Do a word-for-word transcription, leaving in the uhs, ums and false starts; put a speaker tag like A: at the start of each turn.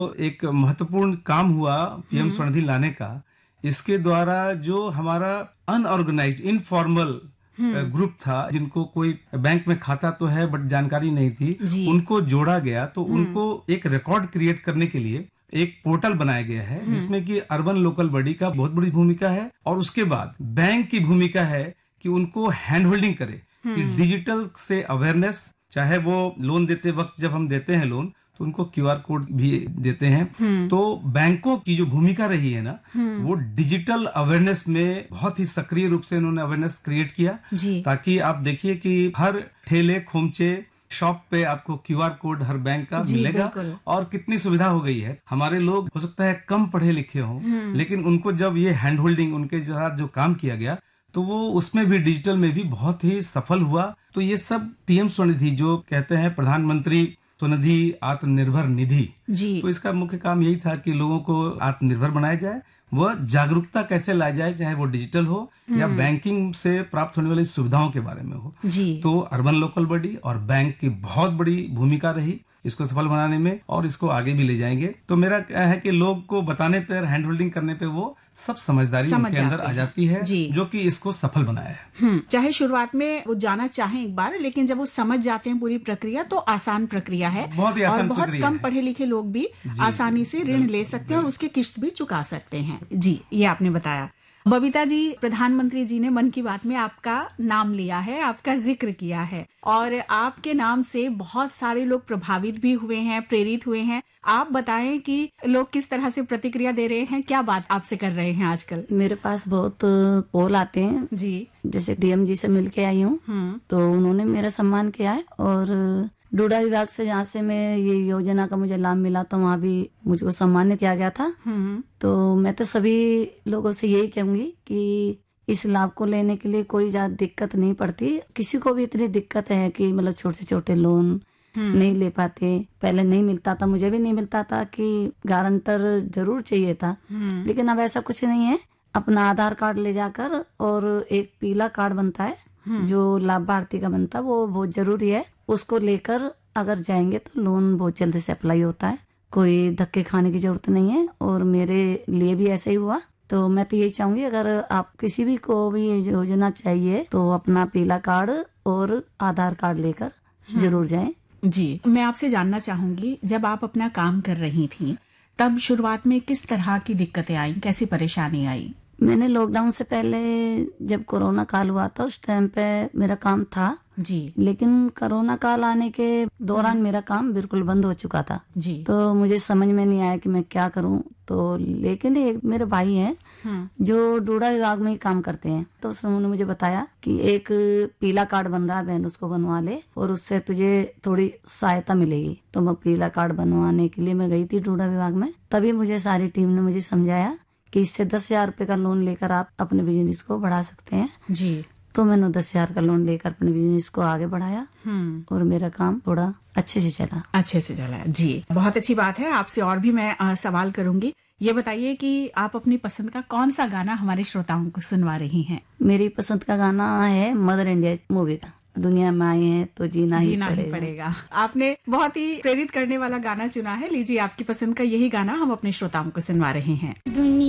A: तो एक महत्वपूर्ण काम हुआ पीएम स्वनिधि लाने का। इसके द्वारा जो हमारा अनऑर्गेनाइज्ड इनफॉर्मल ग्रुप था, जिनको कोई बैंक में खाता तो है बट जानकारी नहीं थी, उनको जोड़ा गया। तो उनको एक रिकॉर्ड क्रिएट करने के लिए एक पोर्टल बनाया गया है, जिसमें कि अर्बन लोकल बॉडी का बहुत बड़ी भूमिका है। और उसके बाद बैंक की भूमिका है कि उनको हैंड होल्डिंग करे, कि डिजिटल से अवेयरनेस, चाहे वो लोन देते वक्त जब हम देते हैं लोन तो उनको क्यूआर कोड भी देते हैं। तो बैंकों की जो भूमिका रही है ना, वो डिजिटल अवेयरनेस में बहुत ही सक्रिय रूप से उन्होंने अवेयरनेस क्रिएट किया, ताकि आप देखिए कि हर ठेले खोमचे शॉप पे आपको क्यूआर कोड हर बैंक का मिलेगा। और कितनी सुविधा हो गई है। हमारे लोग हो सकता है कम पढ़े लिखे हों, लेकिन उनको जब ये हैंड होल्डिंग उनके साथ जो काम किया गया तो वो उसमें भी डिजिटल में भी बहुत ही सफल हुआ। तो ये सब पीएम स्वनिधि जो कहते हैं प्रधानमंत्री स्वनिधि आत्मनिर्भर निधि, तो इसका मुख्य काम यही था कि लोगों को आत्मनिर्भर बनाया जाए, वह जागरूकता कैसे लाई जाए, चाहे वो डिजिटल हो या बैंकिंग से प्राप्त होने वाली सुविधाओं के बारे में हो। तो अर्बन लोकल बॉडी और बैंक की बहुत बड़ी भूमिका रही इसको सफल बनाने में, और इसको आगे भी ले जाएंगे। तो मेरा क्या है कि लोग को बताने पर, हैंड होल्डिंग करने पे वो सब समझदारी समझ उनके अंदर आ जाती है, जो कि इसको सफल बनाया है।
B: चाहे शुरुआत में वो जाना चाहें एक बार, लेकिन जब वो समझ जाते हैं पूरी प्रक्रिया तो आसान प्रक्रिया है।
A: बहुत ही आसान
B: और बहुत
A: प्रक्रिया
B: कम
A: है।
B: पढ़े लिखे लोग भी आसानी से ऋण ले सकते हैं और उसके किस्त भी चुका सकते हैं। जी, ये आपने बताया। बबीता जी, प्रधानमंत्री जी ने मन की बात में आपका नाम लिया है, आपका जिक्र किया है, और आपके नाम से बहुत सारे लोग प्रभावित भी हुए हैं, प्रेरित हुए हैं। आप बताएं कि लोग किस तरह से प्रतिक्रिया दे रहे हैं, क्या बात आपसे कर रहे हैं आजकल?
C: मेरे पास बहुत कॉल आते हैं जी। जैसे डीएम जी से मिलके आई हूँ, तो उन्होंने मेरा सम्मान किया है। और डूडा विभाग से जहाँ से मैं ये योजना का मुझे लाभ मिला तो वहाँ भी मुझको सम्मानित किया गया था। तो मैं तो सभी लोगों से यही कहूंगी कि इस लाभ को लेने के लिए कोई ज्यादा दिक्कत नहीं पड़ती। किसी को भी इतनी दिक्कत है कि मतलब छोटे छोटे लोन नहीं ले पाते, पहले नहीं मिलता था, मुझे भी नहीं मिलता था कि गारंटर जरूर चाहिए था, लेकिन अब ऐसा कुछ नहीं है। अपना आधार कार्ड ले जाकर, और एक पीला कार्ड बनता है जो लाभार्थी का बनता है, वो बहुत जरूरी है। उसको लेकर अगर जाएंगे तो लोन बहुत जल्दी से अप्लाई होता है, कोई धक्के खाने की जरूरत नहीं है। और मेरे लिए भी ऐसा ही हुआ। तो मैं तो यही चाहूंगी, अगर आप किसी भी को भी ये योजना चाहिए तो अपना पीला कार्ड और आधार कार्ड लेकर जरूर जाएं।
B: जी, मैं आपसे जानना चाहूंगी, जब आप अपना काम कर रही थी तब शुरुआत में किस तरह की दिक्कतें आई, कैसी परेशानी आई?
C: मैंने लॉकडाउन से पहले जब कोरोना काल हुआ था उस टाइम पे मेरा काम था
B: जी,
C: लेकिन कोरोना काल आने के दौरान मेरा काम बिल्कुल बंद हो चुका था
B: जी।
C: तो मुझे समझ में नहीं आया कि मैं क्या करूं। तो लेकिन एक मेरे भाई हैं जो डूडा विभाग में ही काम करते हैं, तो उन्होंने मुझे बताया कि एक पीला कार्ड बन रहा है बहन, उसको बनवा ले और उससे तुझे थोड़ी सहायता मिलेगी। तो मैं पीला कार्ड बनवाने के लिए मैं गई थी डूडा विभाग में। तभी मुझे सारी टीम ने मुझे समझाया कि इससे दस हजार रूपये का लोन लेकर आप अपने बिजनेस को बढ़ा सकते हैं
B: जी।
C: तो मैंने दस हजार का लोन लेकर अपने बिजनेस को आगे बढ़ाया और मेरा काम थोड़ा अच्छे से चला
B: अच्छे से चला जी। बहुत अच्छी बात है। आपसे और भी मैं आ, सवाल करूंगी। ये बताइए कि आप अपनी पसंद का कौन सा गाना हमारे श्रोताओं को सुनवा रही हैं?
C: मेरी पसंद का गाना है मदर इंडिया मूवी का, दुनिया में आए हैं तो जीना,
B: जीना
C: ही,
B: ही
C: पड़ेगा।
B: पड़ेगा। आपने बहुत ही प्रेरित करने वाला गाना चुना है। लीजिए, आपकी पसंद का यही गाना हम अपने श्रोताओं को सुनवा रहे हैं।